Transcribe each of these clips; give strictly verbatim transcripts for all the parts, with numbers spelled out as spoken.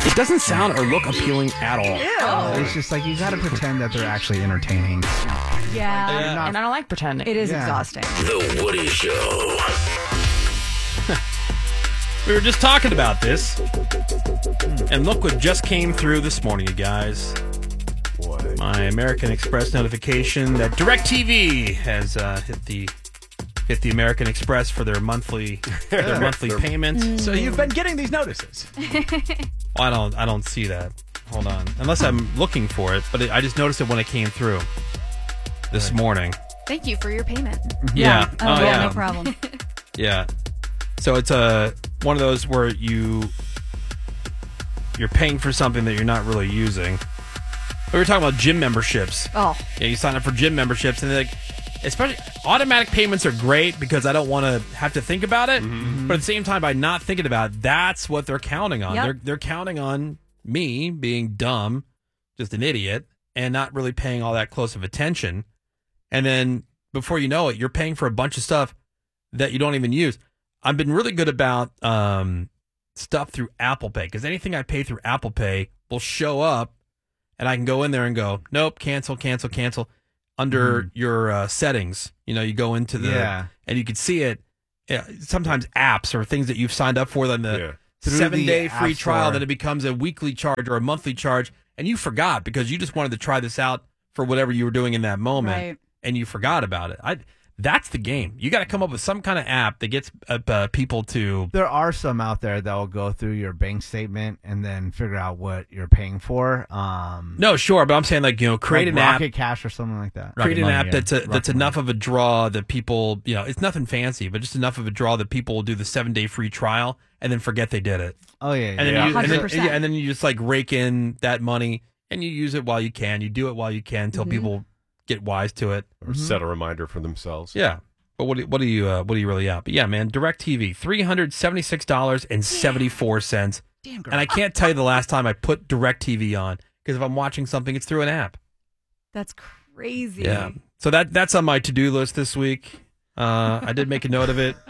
It doesn't sound or look appealing at all. Ew. It's just like you got to pretend that they're actually entertaining. Yeah, Yeah. not, And I don't like pretending. it is Yeah. exhausting. The Woody Show. We were just talking about this, and look what just came through this morning, you guys. What? My American Express notification that DirecTV has uh, hit the hit the American Express for their monthly their monthly payment. So you've been getting these notices. Well, I don't I don't see that. Hold on, unless I'm looking for it, but it, I just noticed it when it came through this morning. Thank you for your payment. Yeah. Oh, Oh, yeah, yeah. no problem. Yeah. So it's a one of those where you you're paying for something that you're not really using. We were talking about gym memberships. Oh, Yeah, you sign up for gym memberships, and they're like, especially automatic payments are great because I don't want to have to think about it. But at the same time, by not thinking about it, that's what they're counting on. Yep. They're they're counting on me being dumb, just an idiot, and not really paying all that close of attention. And then before you know it, you're paying for a bunch of stuff that you don't even use. I've been really good about um, stuff through Apple Pay because anything I pay through Apple Pay will show up, and I can go in there and go, nope, cancel, cancel, cancel. Under Mm. your uh, settings, you know, you go into the Yeah. and you can see it. Yeah, sometimes apps or things that you've signed up for, then the Yeah. Through seven the day App free trial, Store. then it becomes a weekly charge or a monthly charge, and you forgot because you just wanted to try this out for whatever you were doing in that moment, right. and you forgot about it. I that's the game. You got to come up with some kind of app that gets uh, uh, people to. There are some out there that will go through your bank statement and then figure out what you're paying for. Um, No, sure, but I'm saying like you know, create like an app. Rocket Cash or something like that. Create Rocket an Money, app yeah. that's a, Rocket that's Money. enough of a draw that people, you know, it's nothing fancy, but just enough of a draw that people will do the seven day free trial and then forget they did it. Oh yeah, yeah. And then, Yeah. you, and, then one hundred percent. yeah, and then you just like rake in that money and you use it while you can. You do it while you can until people get wise to it. Or set a reminder for themselves. Yeah. But what do, what do you uh, what do you really at? But yeah, man, DirecTV, three hundred seventy-six dollars and seventy-four cents. Damn, girl. And I can't tell you the last time I put DirecTV on because if I'm watching something, it's through an app. That's crazy. Yeah. So that that's on my to-do list this week. Uh, I did make a note of it.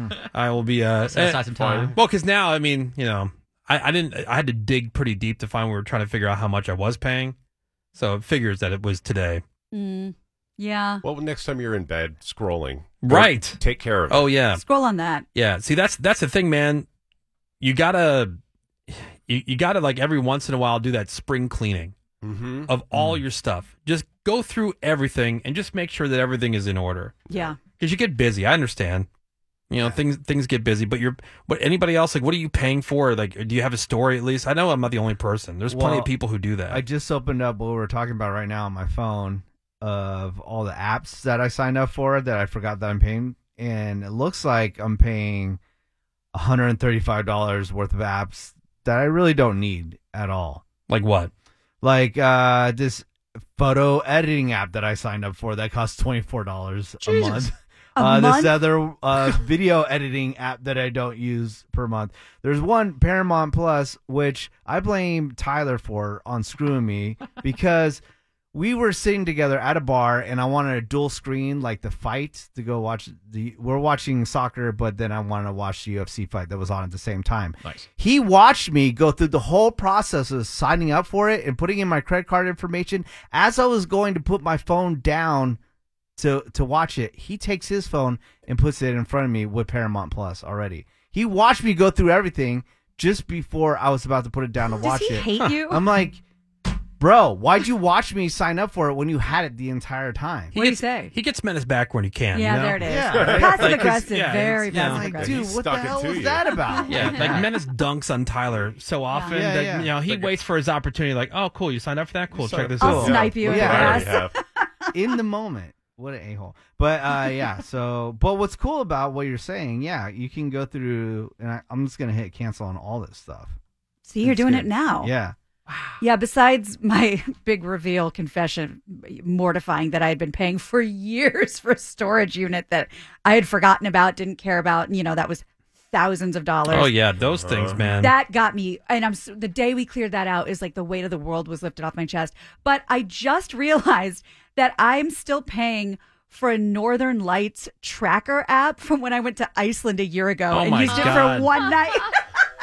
I will be uh Set aside some time. well, because now I mean, you know, I, I didn't. I had to dig pretty deep to find. We were trying to figure out how much I was paying, so it figures that it was today. Mm, yeah. Well, next time you're in bed scrolling, go Right. take care of it. Oh yeah, Scroll on that. yeah. See, that's that's the thing, man. You gotta, you, you gotta like every once in a while do that spring cleaning Mm-hmm. of all your stuff. Just go through everything and just make sure that everything is in order. Yeah. Because you get busy. I understand. You know, things things get busy, but you're. But anybody else, like, what are you paying for? Like, do you have a story at least? I know I'm not the only person. There's plenty Well, of people who do that. I just opened up what we're talking about right now on my phone of all the apps that I signed up for that I forgot that I'm paying, and it looks like I'm paying one hundred thirty-five dollars worth of apps that I really don't need at all. like what? Like uh, this photo editing app that I signed up for that costs twenty-four dollars a month. A uh, month? This other uh, video editing app that I don't use per month. There's one, Paramount Plus, which I blame Tyler for on screwing me because we were sitting together at a bar and I wanted a dual screen, like the fight to go watch the. We're watching soccer, but then I wanted to watch the U F C fight that was on at the same time. Nice. He watched me go through the whole process of signing up for it and putting in my credit card information. As I was going to put my phone down to to watch it, he takes his phone and puts it in front of me with Paramount Plus already. He watched me go through everything just before I was about to put it down to Does watch he it. hate you? I'm like, bro, why'd you watch me sign up for it when you had it the entire time? He What do you gets, say? He gets menace back when he can. Yeah, you know? there it is. Yeah. Passive Like, 'cause- aggressive, yeah, very it's- yeah, passive Like, Like, dude, he what the stuck it hell to was you. that about? Yeah, like Menace dunks on Tyler so often Yeah, that yeah. you know he waits for his opportunity. Like, oh, cool, you signed up for that. Cool, check this I'll out. snipe you in Yeah. the I already ass. have. In the moment. What an a-hole. But uh, yeah, so, but what's cool about what you're saying, yeah, you can go through, and I, I'm just going to hit cancel on all this stuff. See, you're It's doing good. it now. Yeah. Yeah, besides my big reveal confession, mortifying that I had been paying for years for a storage unit that I had forgotten about, didn't care about, and, you know, that was thousands of dollars. Oh yeah, those things, man. That got me, and I'm s- the day we cleared that out is like the weight of the world was lifted off my chest. But I just realized that I'm still paying for a Northern Lights tracker app from when I went to Iceland a year ago Oh and my used it God. for one night.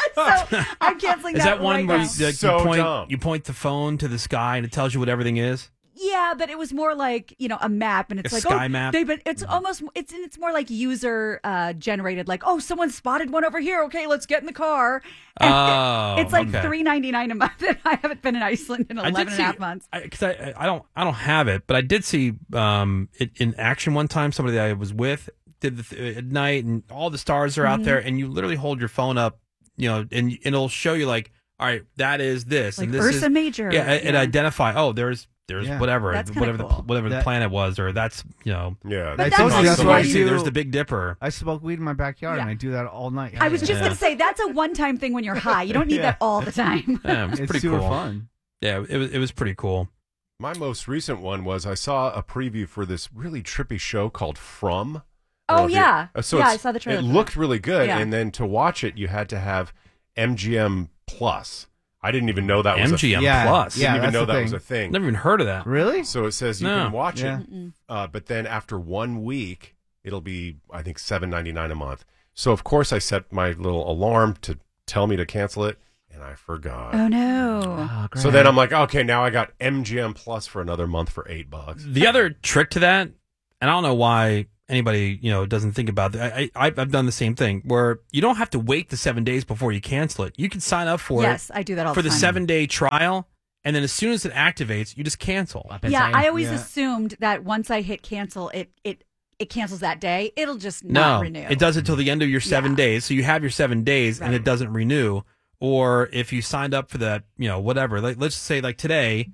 so I'm canceling Is that, that one right where now. you, like, So you point dumb. you point the phone to the sky and it tells you what everything is? Yeah, but it was more like, you know, a map, and it's A like sky oh, map? They, but it's almost it's it's more like user uh, generated. Like, oh, someone spotted one over here. Okay, let's get in the car. And Oh, it's like okay. three ninety nine a month. And I haven't been in Iceland in I eleven did and a half see- months. I, cause I, I don't I don't have it, but I did see um it in action one time. Somebody that I was with did the th- at night, and all the stars are out Mhm. there, and you literally hold your phone up, you know, and, and it'll show you like, all right, that is this, Like and this Ursa is Major. yeah, it, it Yeah. identify. Oh, there's there's Yeah. whatever That's kinda whatever the cool. whatever the That- planet was, or that's you know. Yeah. But I that's told you also that's why what I you- See, do. there's the Big Dipper. I smoke weed in my backyard, Yeah. and I do that all night. I was just Yeah. gonna say that's a one time thing when you're high. You don't need Yeah. that all the time. Yeah, it was It's pretty super cool. fun. Yeah, it was it was pretty cool. My most recent one was I saw a preview for this really trippy show called From. I Oh, don't know if you- yeah. uh, So Yeah, it's- I saw the trailer It for looked that. really good, Yeah. and then to watch it, you had to have M G M Plus. I didn't even know that was M G M a Yeah, Plus. Didn't yeah, even that's know the that was thing. a thing. Never even heard of that. Really? So it says you No. can watch Yeah. it, uh, but then after one week, it'll be I think seven ninety nine a month. So of course I set my little alarm to tell me to cancel it, and I forgot. Oh no. Oh, great. So then I'm like, okay, now I got M G M Plus for another month for eight bucks. The other trick to that, and I don't know why anybody you know doesn't think about that. I, I I've done the same thing where you don't have to wait the seven days before you cancel it. You can sign up for Yes, it I do that all for the the time. seven day trial, and then as soon as it activates, you just cancel. I've been Yeah, saying- I always Yeah. assumed that once I hit cancel, it it it cancels that day. It'll just No, not renew. it does it till the end of your seven Yeah. days. So you have your seven days, and Right. it doesn't renew. Or if you signed up for that, you know, whatever. Like let's say like today,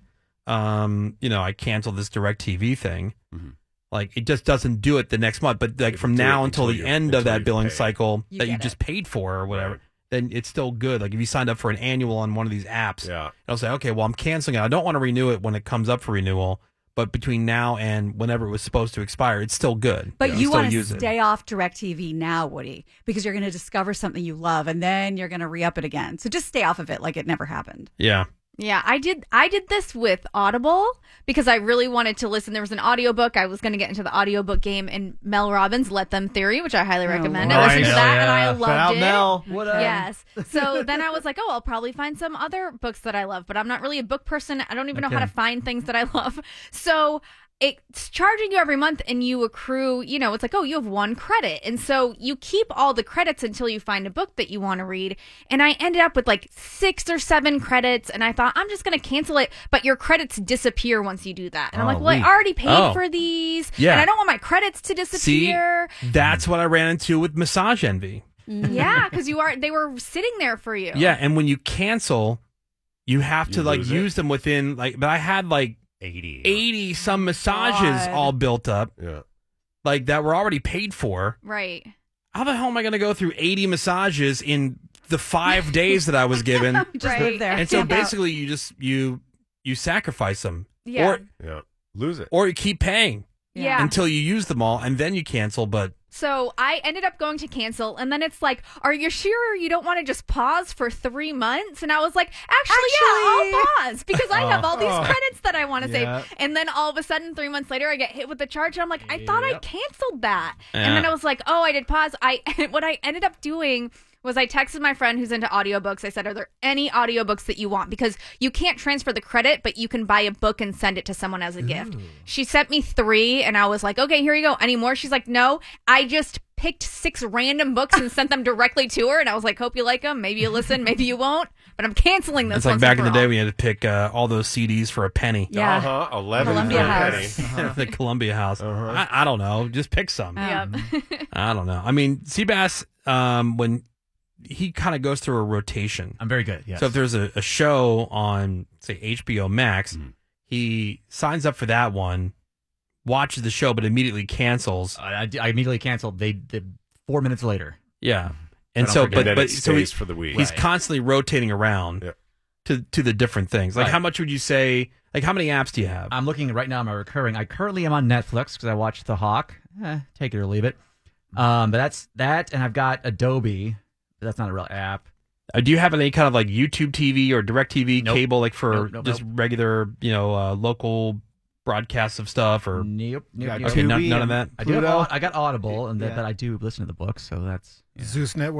um, you know, I canceled this DirecTV thing. Mhm. Like it just doesn't do it the next month. But like It'll from do it now until, until the you- end of until that you billing pay. cycle You that you get just it. paid for or whatever, Right. then it's still good. Like if you signed up for an annual on one of these apps, Yeah. it'll say, okay, well, I'm canceling it. I don't want to renew it when it comes up for renewal. But between now and whenever it was supposed to expire, it's still good. But can you still want to use it. stay off DirecTV now, Woody, because you're going to discover something you love, and then you're going to re-up it again. So just stay off of it like it never happened. Yeah. Yeah, I did I did this with Audible because I really wanted to listen. There was an audiobook. I was going to get into the audiobook game, and Mel Robbins' Let Them Theory, which I highly recommend. I listened to Nice. that and I Yeah. loved Shout out it. Mel. What up? Yes. So then I was like, oh, I'll probably find some other books that I love, but I'm not really a book person. I don't even know how Okay. to find things that I love. So it's charging you every month and you accrue, you know, it's like, oh, you have one credit. And so you keep all the credits until you find a book that you want to read. And I ended up with like six or seven credits. And I thought, I'm just going to cancel it. But your credits disappear once you do that. And I'm Oh, like, well, weak. I already paid Oh. for these. Yeah. And I don't want my credits to See, disappear. that's what I ran into with Massage Envy. Yeah. Cause you are, they were sitting there for you. Yeah, and when you cancel, you have to You like lose it? use them within like. But I had like eighty. eighty some massages God. all built up, Yeah. like that were already paid for. Right. How the hell am I going to go through eighty massages in the five days that I was given? Just Right. live there. And so Camp out. basically, you just you you sacrifice them, Yeah. or Yeah. Lose it. or you keep paying Yeah. until you use them all, and then you cancel. But So I ended up going to cancel, and then it's like, are you sure you don't want to just pause for three months? And I was like, actually, Actually. yeah, I'll pause because I have all these Oh. credits that I want to Yeah. save. And then all of a sudden, three months later, I get hit with the charge, and I'm like, I thought I Yep. canceled that. Yeah. And then I was like, oh, I did pause. I what I ended up doing was I texted my friend who's into audiobooks. I said, are there any audiobooks that you want? Because you can't transfer the credit, but you can buy a book and send it to someone as a gift. She sent me three, and I was like, okay, here you go. Any more? She's like, no, I just picked six random books and sent them directly to her. And I was like, hope you like them. Maybe you listen, maybe you won't. But I'm canceling this. it's like once back in and the for day all. when you had to pick uh, all those C Ds for a penny. Yeah. Uh-huh. eleven Columbia for a House. penny. the Columbia House. Uh-huh. I, I don't know. Just pick some. Yep. I don't know. I mean, Seabass, um, when he kind of goes through a rotation. I'm very good. Yes. So if there's a, a show on, say, H B O Max, Mhm. he signs up for that one, watches the show, but immediately cancels. I, I immediately canceled. They did four minutes later. Yeah. And don't so, forget. but, And then but it so stays he's, for the week. he's Right. constantly rotating around Yeah. to, to the different things. Like, Right. how much would you say, like, how many apps do you have? I'm looking right now. I'm recurring. I currently am on Netflix because I watched The Hawk. Eh, take it or leave it. Um, but that's that, and I've got Adobe. But that's not a real app. Uh, do you have any kind of like YouTube T V or DirecTV Nope. cable, like for Nope, nope, just nope. regular, you know, uh, local broadcasts of stuff? Or Nope. nope, Got nope. okay, Tubi none, none of and- that. I do have. Pluto. Aud- I got Audible, and that, Yeah. but I do listen to the books, so that's yeah. Zeus Network.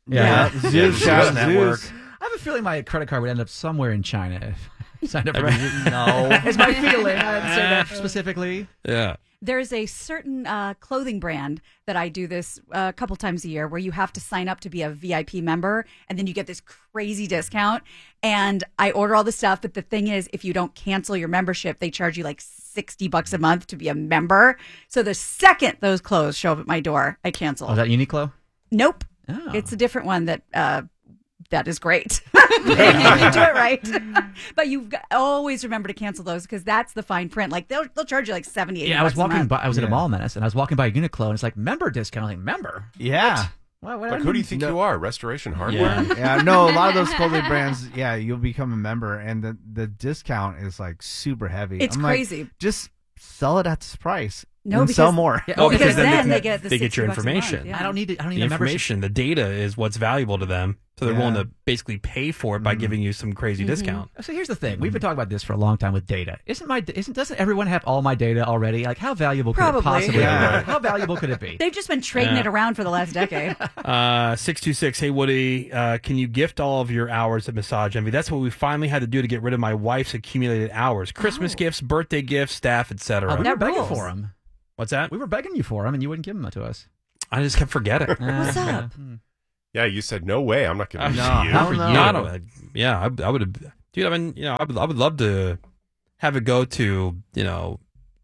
Yeah. Zeus, Yeah, shout Zeus Network. Zeus. I have a feeling my credit card would end up somewhere in China if I signed up for it. No. It's my feeling. I didn't say that specifically. Yeah. There's a certain uh, clothing brand that I do this uh, a couple times a year where you have to sign up to be a V I P member and then you get this crazy discount. And I order all the stuff. But the thing is, if you don't cancel your membership, they charge you like sixty bucks a month to be a member. So the second those clothes show up at my door, I cancel. Oh, is that Uniqlo? Nope. Oh. It's a different one that uh, that is great. If you do it right. But you've got, always remember to cancel those because that's the fine print. Like they'll they'll charge you like seventy, eighty Yeah, I was bucks a walking month. by. I was at a Yeah. mall menace, and I was walking by a Uniqlo, and it's like member discount. I'm like, member? Yeah. What, what, Like, who do you think you are? Restoration Hardware? Yeah. Yeah, no, a lot of those clothing brands, yeah, you'll become a member, and the, the discount is like super heavy. It's I'm like, crazy. just sell it at this price. No, and because- sell more. Yeah, Oh, oh, because because then then they- they get the they get your sixty bucks a month, information. yeah. I don't need. To, I don't need The a membership. information, the data is what's valuable to them. So they're Yeah. willing to basically pay for it by giving you some crazy discount. So here's the thing: we've been talking about this for a long time with data. Isn't my isn't doesn't everyone have all my data already? Like, how valuable could Probably. it possibly Yeah. be? How valuable could it be? They've just been trading Yeah. it around for the last decade. Uh, six two six, hey Woody, uh, can you gift all of your hours at Massage Envy? That's what we finally had to do to get rid of my wife's accumulated hours. Christmas gifts, birthday gifts, staff, et cetera. Oh, we That were begging rules. for them. What's that? We were begging you for them, and you wouldn't give them to us. I just kept forgetting. What's Uh, up? hmm. Yeah, you said, no way, I'm not going to No, see you. hell For no. you. I don't- yeah, I, I would have, dude. I mean, you know, I would, I would love to have it go to, you know,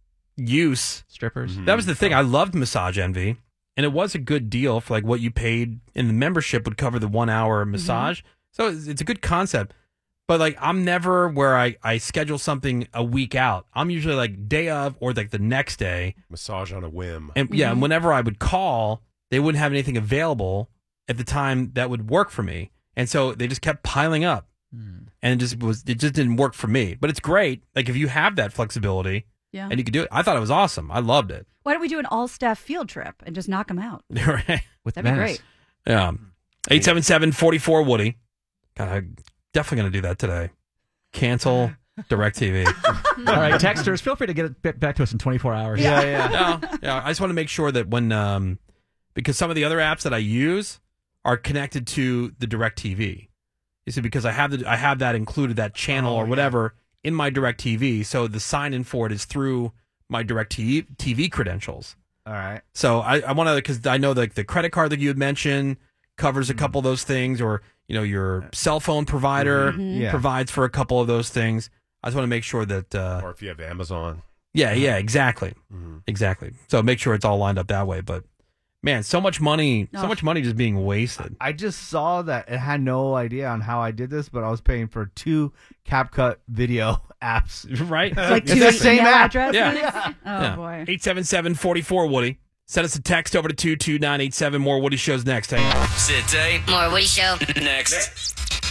use. Strippers. Mhm. That was the thing. I loved Massage Envy, and it was a good deal for like what you paid in the membership would cover the one hour massage. So it's, it's a good concept. But like, I'm never where I, I schedule something a week out. I'm usually like day of or like the next day. Massage on a whim. And yeah, and whenever I would call, they wouldn't have anything available at the time that would work for me. And so they just kept piling up. And it just was it just didn't work for me. But it's great. Like if you have that flexibility Yeah. and you could do it. I thought it was awesome. I loved it. Why don't we do an all staff field trip and just knock them out? Right. With That'd be Venice. great. Yeah. eight seven seven, four four, Woody. God, I'm definitely going to do that today. Cancel DirecTV. All right, texters, feel free to get it get back to us in twenty-four hours. Yeah, yeah. No, yeah, I just want to make sure that when, um, because some of the other apps that I use are connected to the DirecTV. You see, because I have the, I have that included, that channel Oh, or yeah. whatever in my DirecTV. So the sign in for it is through my DirecTV credentials. All right. So I, I want to, because I know like the credit card that you had mentioned covers a Mm-hmm. couple of those things, or you know your cell phone provider Mhm. Yeah. provides for a couple of those things. I just want to make sure that, uh, Or if you have Amazon. yeah, yeah, exactly, Mhm. exactly. So make sure it's all lined up that way. But man, so much money, so Oh. much money just being wasted. I just saw that it had no idea on how I did this, but I was paying for two CapCut video apps. Right? Like It's two the same email app. addresses? Yeah. Oh, Yeah. boy. eight seven seven, four four, Woody. Send us a text over to two two nine eight seven. More Woody shows next. Hang on. City. More Woody Show. Next.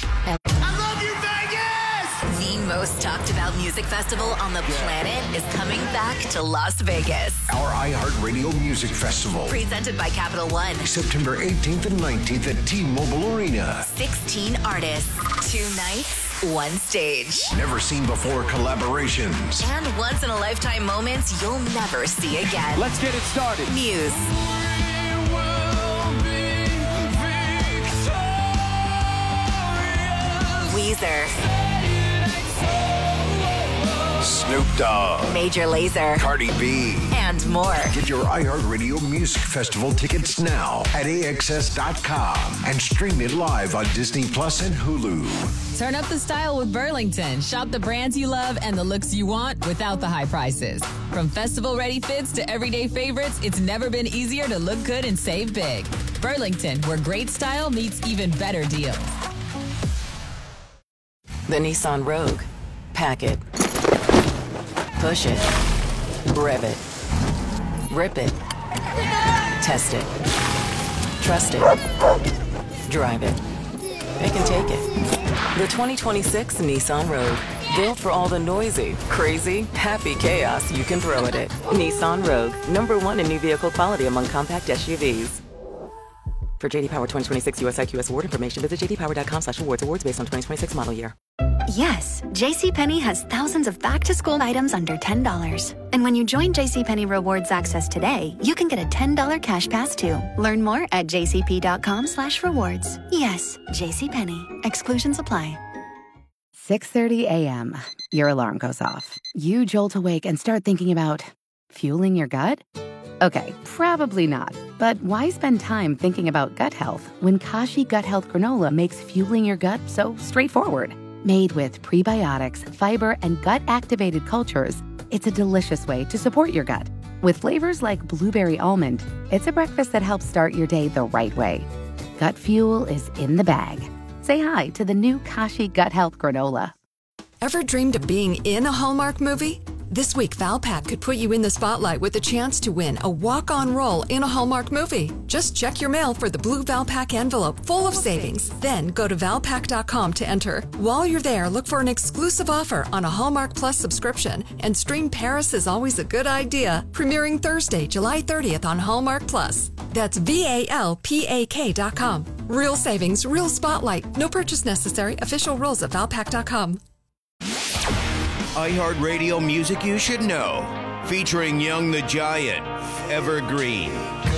The most talked about music festival on the planet is coming back to Las Vegas. Our iHeartRadio Music Festival. Presented by Capital One. September eighteenth and nineteenth at T-Mobile Arena. sixteen artists, two nights, one stage. Never seen before collaborations. And once in a lifetime moments you'll never see again. Let's get it started. Muse. Weezer. Snoop Dogg. Major Lazer. Cardi B. And more. Get your iHeartRadio Music Festival tickets now at A X S dot com and stream it live on Disney Plus and Hulu. Turn up the style with Burlington. Shop the brands you love and the looks you want without the high prices. From festival-ready fits to everyday favorites, it's never been easier to look good and save big. Burlington, where great style meets even better deals. The Nissan Rogue. Pack it. Push it. Rev it. Rip it. Test it. Trust it. Drive it. It can take it. The twenty twenty-six Nissan Rogue. Built for all the noisy, crazy, happy chaos you can throw at it. Nissan Rogue. Number one in new vehicle quality among compact S U Vs. For J D Power twenty twenty-six U S I Q S award information, visit j d power dot com slash awards. Awards based on twenty twenty-six model year. Yes, JCPenney has thousands of back-to-school items under ten dollars. And when you join JCPenney Rewards Access today, you can get a ten dollars cash pass too. Learn more at j c p dot com slash rewards. Yes, JCPenney. Exclusions apply. six thirty a.m. Your alarm goes off. You jolt awake and start thinking about fueling your gut? Okay, probably not. But why spend time thinking about gut health when Kashi Gut Health Granola makes fueling your gut so straightforward? Made with prebiotics, fiber, and gut-activated cultures, it's a delicious way to support your gut. With flavors like blueberry almond, it's a breakfast that helps start your day the right way. Gut fuel is in the bag. Say hi to the new Kashi Gut Health Granola. Ever dreamed of being in a Hallmark movie? This week, Valpak could put you in the spotlight with a chance to win a walk-on role in a Hallmark movie. Just check your mail for the blue Valpak envelope full of savings. Then go to valpak dot com to enter. While you're there, look for an exclusive offer on a Hallmark Plus subscription and stream Paris is Always a Good Idea, premiering Thursday, July thirtieth on Hallmark Plus. That's V A L P A K dot com. Real savings, real spotlight. No purchase necessary. Official rules at valpak dot com. iHeartRadio music you should know. Featuring Young the Giant, Evergreen.